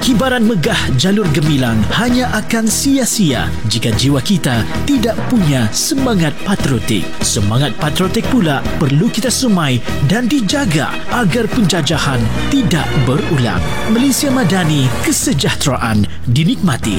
Kibaran megah jalur gemilang hanya akan sia-sia jika jiwa kita tidak punya semangat patriotik. Semangat patriotik pula perlu kita semai dan dijaga agar penjajahan tidak berulang. Malaysia Madani, kesejahteraan dinikmati.